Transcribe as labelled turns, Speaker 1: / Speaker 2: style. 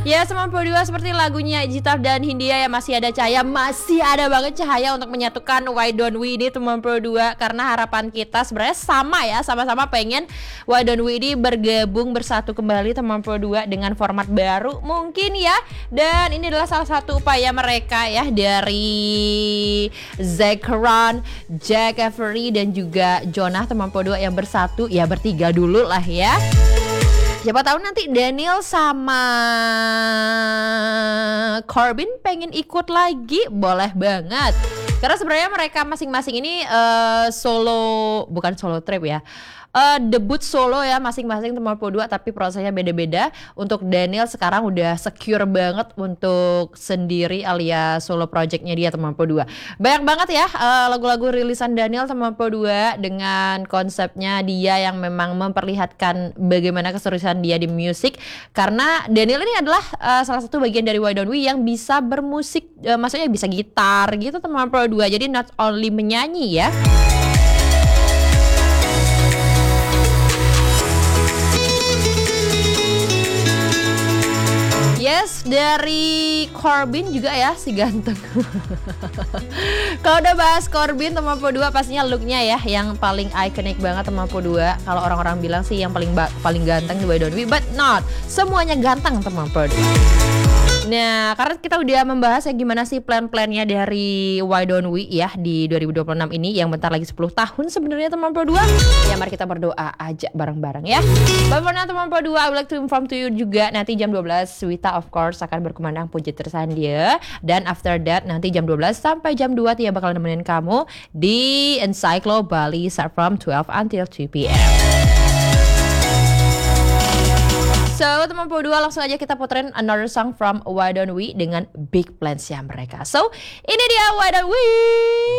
Speaker 1: Ya, 92 seperti lagunya Jitar dan Hindia ya, masih ada cahaya, masih ada banget cahaya untuk menyatukan Why Don't We ini 92, karena harapan kita sebenarnya sama ya, sama-sama pengen Why Don't We ini bergabung bersatu kembali 92 dengan format baru mungkin ya. Dan ini adalah salah satu upaya mereka ya, dari Zekron, Jack Avery dan juga Jonah 92 yang bersatu ya, bertiga dulu lah ya. Siapa tahu nanti Daniel sama Corbin pengen ikut lagi, boleh banget. Karena sebenarnya mereka masing-masing ini bukan solo trip ya, debut solo ya masing-masing 92, tapi prosesnya beda-beda. Untuk Daniel sekarang udah secure banget untuk sendiri alias solo projectnya dia 92. Banyak banget ya lagu-lagu rilisan Daniel 92 dengan konsepnya dia yang memang memperlihatkan bagaimana keseriusan dia di musik. Karena Daniel ini adalah salah satu bagian dari Why Don't We yang bisa bermusik, maksudnya bisa gitar gitu 92. Jadi not only menyanyi ya. Yes, dari Corbin juga ya, si ganteng. Kalau udah bahas Corbin 92 pastinya looknya ya yang paling ikonik banget 92. Kalau orang-orang bilang sih yang paling ganteng di Why Don't We, but not semuanya ganteng 92. Nah, karena kita udah membahas ya gimana sih plan-plannya dari Why Don't We ya di 2026 ini yang bentar lagi 10 tahun sebenarnya 92. Ya mari kita berdoa aja bareng-bareng ya. Bagaimana 92, I would like to inform to you juga nanti jam 12 Wita of course akan berkumandang puji tersandia. Dan after that nanti jam 12 sampai jam 2 Tia bakal nemenin kamu di Encyclo Bali start from 12 until 2 p.m. So, teman 92 langsung aja kita puterin another song from Why Don't We dengan Big Plans ya mereka. So, ini dia Why Don't We.